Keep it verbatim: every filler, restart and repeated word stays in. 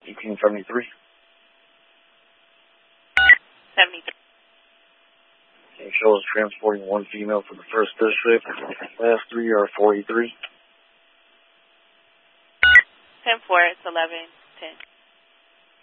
eighteen seventy-three. seventy-three. Okay, shows transporting one female for the first district. Last three are four eighty-three. ten four, it's eleven ten.